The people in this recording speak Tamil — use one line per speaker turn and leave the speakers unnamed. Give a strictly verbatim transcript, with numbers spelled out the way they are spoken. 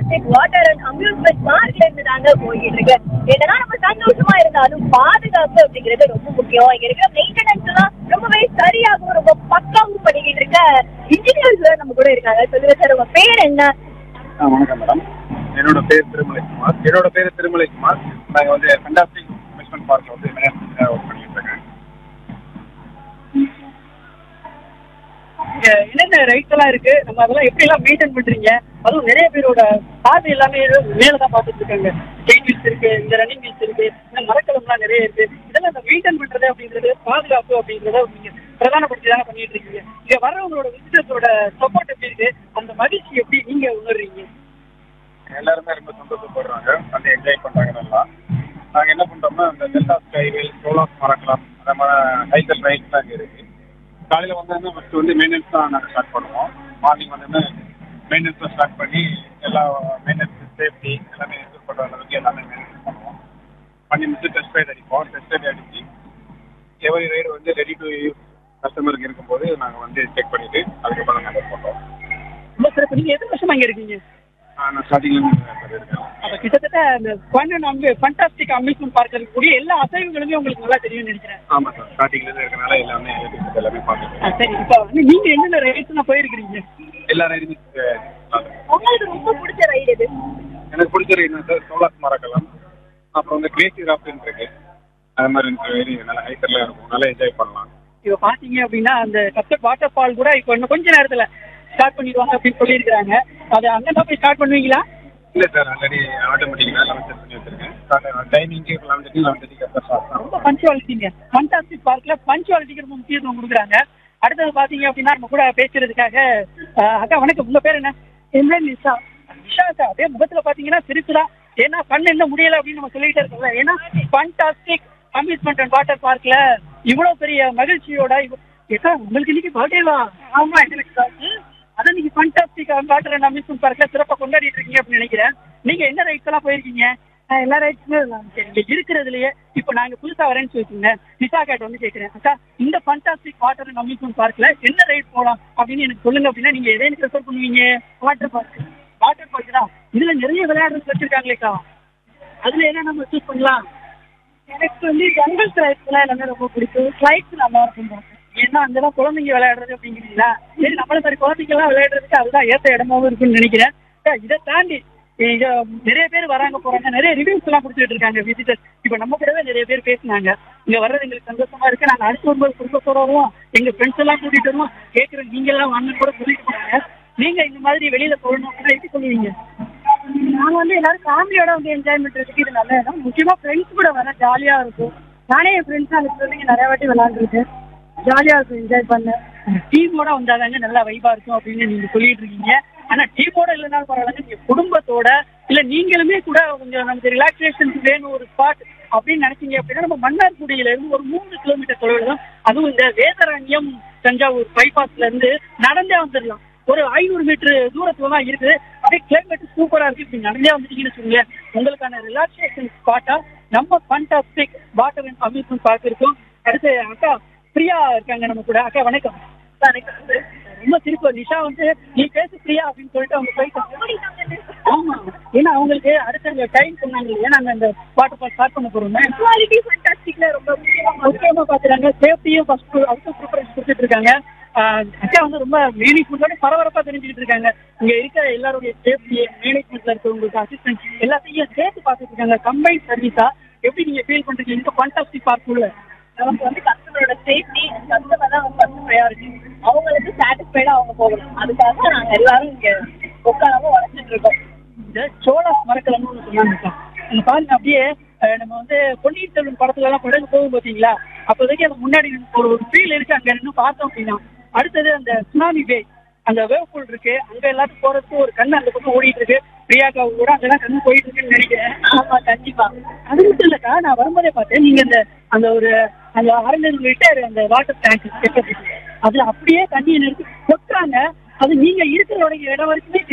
ஃபண்டாஸ்டிக் வாட்டர் அண்ட் அம்யூஸ்மெண்ட் பார்க்ல இருந்து தாங்க போயிட்டு இருக்கு. என்னதான் நம்ம சந்தோஷமா இருந்தாலும் பாதுகாப்பு அப்படிங்கிறது ரொம்ப முக்கியம். இங்க இருக்கிற மெயின்டெனன்ஸ் எல்லாம் ரொம்பவே சரியாகவும் ரொம்ப பக்காவும் பண்ணிக்கிட்டு இருக்க இன்ஜினியர்ஸ் நம்ம கூட இருக்காங்க. சொல்லுங்க சார், உங்க பேர் என்ன?
வணக்கம் மேடம், என்னோட பேர் திருமலை குமார். என்னோட பேர் திருமலை குமார். நாங்கள் வந்து ஃபண்டாஸ்டிக் அம்யூஸ்மெண்ட் பார்க்ல வந்து ஒர்க் பண்ணிட்டு இருக்கேன்.
என்னென்ன ரைட்ஸ் எல்லாம் இருக்கு, நம்ம அதெல்லாம் எப்படி எல்லாம் மெயின்டைன் பண்றீங்க? அதுவும் நிறைய பேரோட பார்வை எல்லாமே மேலதான் பார்த்துட்டு இருக்காங்க. ஸ்டேட் வீல்ஸ் இருக்கு, இந்த ரன்னிங் வீல்ஸ் இருக்கு, இந்த மரக்கலம்லாம் நிறைய இருக்கு. இதெல்லாம் இந்த மெயின்டைன் பண்றது அப்படின்றது, பாதுகாப்பு அப்படின்றத நீங்க பிரதானப்படுத்தி தானே பண்ணிட்டு இருக்கீங்க. இங்க வர்றவங்களோட விசிட்டர்ஸோட சப்போர்ட் எப்படி இருக்கு, அந்த மகிழ்ச்சி எப்படி நீங்க உணர்றீங்க?
எல்லாருமே ரொம்ப சந்தோஷப்படுறாங்க, வந்து என்ஜாய் பண்றாங்க நல்லா. நாங்கள் என்ன பண்றோம்னா இந்த டெல்டா ஸ்கைவேல், சோலார் மரக்கலாம், அந்த மாதிரி சைக்கிள் ரைட்ஸ்லாம் இங்கே இருக்கு. காலையில் வந்து ஃபஸ்ட்டு வந்து மெயின்டெனன்ஸ் தான் நாங்கள் ஸ்டார்ட் பண்ணுவோம். மார்னிங் வந்து மெயின்டெனன்ஸ் ஸ்டார்ட் பண்ணி எல்லா மெயின்டெனன்ஸ் சேஃப்டி எல்லாமே என்ஜாய் பண்ணுற அளவுக்கு எல்லாமே மெயின்டெனன்ஸ் பண்ணுவோம். பண்ணி முடிச்சு டெஸ்ட் ரைட் அடிப்போம். டெஸ்ட் ரைட் அடித்து எவரி ரைடு வந்து ரெடி டு யூஸ் கஸ்டமருக்கு இருக்கும்போது நாங்கள் வந்து செக் பண்ணிவிட்டு அதுக்கப்புறம் நாங்கள் பண்ணுறோம்.
ரொம்ப சிறப்பு. நீங்கள் எத்தனை வருஷமா இங்கே இருக்கீங்க?
நான் ஸ்டார்டிங்லேருந்து இருக்கேன்.
அப்போ கிட்டத்தட்ட அந்த fun and fantastic amusement park இருக்கக்கூடிய எல்லா அசைவுகளுமே உங்களுக்கு நல்லா தெரியும்னு நினைக்கிறேன்.
ஆமாம் சார், ஸ்டார்டிங்லேருந்து இருக்கனால எல்லாமே எல்லாமே பார்த்துருக்கேன்.
சரி, இப்போ வந்து நீங்கள் என்னென்ன ரைட்ஸ்லாம் போயிருக்கிறீங்க?
எல்லா ரைடுமே
உங்களுக்கு ரொம்ப பிடிச்ச ரைடு எது?
எனக்கு பிடிச்ச ரைடு சார் சோலார் மரக்கலாம், அப்புறம் வந்து கிரேசி ராஃப்டிங் இருக்கு. அது மாதிரி ரைடு நல்லா ஹைட்டர்லாம் இருக்கும், நல்லா என்ஜாய் பண்ணலாம்.
இப்போ பார்த்தீங்க அப்படின்னா அந்த கஸ்டர்ட் வாட்டர் ஃபால் கூட இப்போ இன்னும் கொஞ்ச நேரத்தில் ஸ்டார்ட் பண்ணிடுவாங்க அப்படின்னு சொல்லியிருக்கிறாங்க. அதை அங்கே தான் போய் ஸ்டார்ட் பண்ணுவீங்களா?
இல்லை சார், ஆல்ரெடி ஆட்டோமேட்டிக்காக லெவன் செட் பண்ணி வச்சிருக்கேன். Timing eleven thirty eleven thirty கரெக்டாக
ரொம்ப பஞ்சுவாலிட்டிங்க. ஃபண்டாஸ்டிக் பார்க்கில் பஞ்சுவாலிட்டிக்கு ரொம்ப முக்கியத்துவம் கொடுக்குறாங்க. அடுத்தது பார்த்தீங்க அப்படின்னா நம்ம கூட பேசுறதுக்காக அக்கா வணக்கம், உங்கள் பேர் என்ன?
என்ன நிஷா?
நிஷா அக்கா, அதே முகத்தில் பார்த்தீங்கன்னா சிரிப்புதான். ஏன்னா கண் என்ன முடியலை அப்படின்னு நம்ம சொல்லிக்கிட்டே இருக்கோம்ல. ஏன்னா ஃபண்டாஸ்டிக் அம்யூஸ்மெண்ட் அண்ட் வாட்டர் பார்க்ல இவ்வளவு பெரிய மகிழ்ச்சியோட ஏக்கா உங்களுக்கு இன்னைக்கு பர்த்டேவா? ஆமா, எனக்கு அதை நீங்க ஃபண்டாஸ்டிக் வாட்டர் அண்ட் அம்யூஸ்மெண்ட் பார்க்ல சிறப்பாக கொண்டாடிட்டு இருக்கீங்க அப்படின்னு நினைக்கிறேன். நீங்க என்ன ரைட்ஸ் எல்லாம் போயிருக்கீங்க?
எல்லா ரைட்ஸுமே
இங்க இருக்கிறதுலயே இப்போ நாங்க புதுசா வரேன்னு சொல்லிட்டீங்க, நிஷா கேட் வந்து கேட்கிறேன், அக்கா இந்த ஃபண்டாஸ்டிக் வாட்டர் அண்ட் அம்யூஸ்மெண்ட் பார்க்ல என்ன ரைட் போகலாம் அப்படின்னு எனக்கு சொல்லுங்க அப்படின்னா நீங்க எதை எனக்கு ரெஃபர் பண்ணுவீங்க?
Water park.
வாட்டர் பார்க் தான். இதுல நிறைய விளையாடுறது வச்சிருக்காங்களேக்கா, அதுல என்ன நம்ம சூஸ் பண்ணலாம்?
எனக்கு வந்து ஜங்கல் ரைட்ஸ் எல்லாம் எல்லாமே ரொம்ப பிடிக்கும். ஸ்லைட்ஸ் நல்லா இருக்கும்.
ஏன்னா அங்கெல்லாம் குழந்தைங்க விளையாடுறது அப்படிங்கிறீங்களா? சரி, நம்மள மாதிரி குழந்தைங்க எல்லாம் விளையாடுறதுக்கு அதுதான் ஏற்ற இடமாவும் இருக்குன்னு நினைக்கிறேன். இதை தாண்டி இங்க நிறைய பேர் வராங்க போறாங்க, நிறைய ரிவ்யூஸ் எல்லாம் கொடுத்துட்டு இருக்காங்க விசிட்டர்ஸ். இப்ப நம்ம கூடவே நிறைய பேர் பேசினாங்க, இங்க வர்றது எங்களுக்கு சந்தோஷமா இருக்கு, நாங்க அடுத்து வரும்போது குடும்பத்தோட வருவோம், எங்க ஃப்ரெண்ட்ஸ் எல்லாம் கூட்டிட்டு வருவோம், கேட்கறோம் நீங்க எல்லாம் வாங்க கூட சொல்லிட்டு போறாங்க. நீங்க இந்த மாதிரி வெளியில போகணும் அப்படின்னா எப்படி சொல்லுவீங்க?
நாங்க வந்து எல்லாரும் ஃபேமிலியோட வந்து என்ஜாய் பண்றதுக்கு இது நல்ல இடம். முக்கியமா ஃப்ரெண்ட்ஸ் கூட வர ஜாலியா இருக்கும். நானே என் ஃப்ரெண்ட்ஸ் அனுப்பிச்சு நிறைய வாட்டி விளையாண்டுருக்கேன், ஜாலியா இருக்கும், என்ஜாய் பண்ண.
டீமோட வந்தாதாங்க நல்லா வைபா இருக்கும் அப்படின்னு நீங்க சொல்லிட்டு இருக்கீங்க. ஆனா டீமோட இல்லைனாலும் பரவாயில்ல, நீங்க குடும்பத்தோட இல்ல நீங்களுமே கூட கொஞ்சம் நமக்கு ரிலாக்ஸேஷனுக்கு வேணும் ஒரு ஸ்பாட் அப்படின்னு நினைச்சீங்க அப்படின்னா நம்ம மன்னார்குடியில இருந்து ஒரு மூணு கிலோமீட்டர் தொலைவில் தான், அதுவும் இந்த வேதரண்யம் தஞ்சாவூர் பைபாஸ்ல இருந்து நடந்தே வந்துடலாம். ஒரு ஐநூறு மீட்டர் தூரத்துல தான் இருக்குது. அப்படியே கிளைமேட் சூப்பரா இருக்கு. இப்படி நடந்தே வந்துட்டீங்கன்னு சொல்லுங்க, உங்களுக்கான ரிலாக்ஸேஷன் ஸ்பாட்டா நம்ம fantastic water and amusement park இருக்கும். அடுத்து அக்கா பிரியா இருக்காங்க நம்ம கூட. அக்கா வணக்கம். ரொம்ப சிரிப்பு. நிஷா வந்து நீ பேசு பிரியா அப்படின்னு சொல்லிட்டு அவங்க போயிட்டாங்க. ஆமா, ஏன்னா அவங்களுக்கு அடுத்த டைம் சொன்னாங்க இல்லையா, நாங்க அந்த வாட்டர் பார்க் ஸ்டார்ட் பண்ண போறோம்.
குவாலிட்டி ஃபண்டாஸ்டிக்ல ரொம்ப
முக்கியமா பாத்துறாங்க, சேஃப்டியும் ஃபர்ஸ்ட் அதுக்கு ப்ரிஃபரன்ஸ் கொடுத்துட்டு இருக்காங்க. அக்கா வந்து ரொம்ப மேனேஜ்மெண்டோட பரபரப்பா தெரிஞ்சுக்கிட்டு இருக்காங்க. இங்க இருக்கிற எல்லாருடைய சேஃப்டி மேனேஜ்மெண்ட்ல இருக்கவங்களுக்கு அசிஸ்டன்ட் எல்லாத்தையும் சேர்த்து பார்த்துட்டு இருக்காங்க. கம்பைன் சர்வீஸா எப்படி நீங்க ஃபீல் பண்றீங்க இந்த ஃபண்டாஸ்டிக் பார்க் உள்ள?
நமக்கு வந்து கஸ்டமரோட சேஃப்டி, கஸ்டமர் தான் ஃபர்ஸ்ட் ப்ரையாரிட்டி. அவங்களுக்கு சாட்டிஸ்ஃபைடா அவங்க போகணும், அதுக்காக நாங்க எல்லாரும் இங்க உட்காராம உழைச்சிட்டு இருக்கோம்.
இந்த சோலாஸ் மரக்கலம்னு சொன்னாங்க, நீங்க பாருங்க அப்படியே நம்ம வந்து பொன்னியின் செல்வன் படத்துல எல்லாம் படகு போகும் பார்த்தீங்களா, அப்போதைக்கு அது முன்னாடி ஒரு ஒரு ஃபீல் இருக்கு. அங்க இன்னும் பார்த்தோம் அப்படின்னா அடுத்தது அந்த சுனாமி வே, அந்த வேவ் பூல் இருக்கு, அங்க எல்லாத்துக்கும் போறதுக்கு ஒரு கண்ணு அந்த பக்கம் ஓடிட்டு இருக்கு. பிரியாக்கா கூட அங்கெல்லாம் கண்ணு போயிட்டு இருக்குன்னு நினைக்கிறேன்.
ஆமா, கண்டிப்பா.
அது மட்டும் இல்லக்கா, நான் வரும்போதே பார்த்தேன் நீங்க அந்த அந்த ஒரு அந்த அரைநூறு லிட்டர் அந்த வாட்டர் டேங்க் அதுல அப்படியே தண்ணியை நிறுத்தி கொட்டுறாங்க. அது நீங்க இருக்கிற இடம் வரைக்குமே